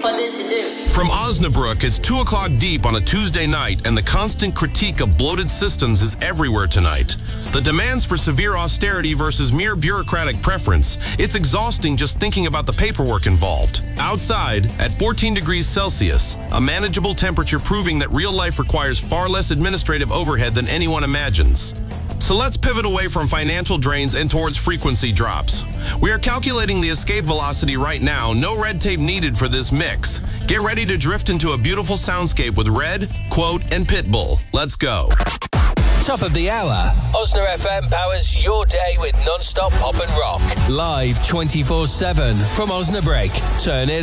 What did you do? From Osnabrück, it's 2 o'clock deep on a Tuesday night, and the constant critique of bloated systems is everywhere tonight. The demands for severe austerity versus mere bureaucratic preference. It's exhausting just thinking about the paperwork involved. Outside, at 14 degrees Celsius, a manageable temperature proving that real life requires far less administrative overhead than anyone imagines. So let's pivot away from financial drains and towards frequency drops. We are calculating the escape velocity right now. No red tape needed for this mix. Get ready to drift into a beautiful soundscape with Red, Quote, and Pitbull. Let's go. Top of the hour. Osna FM powers your day with non-stop pop and rock. Live 24/7 from Osnabrück. Turn it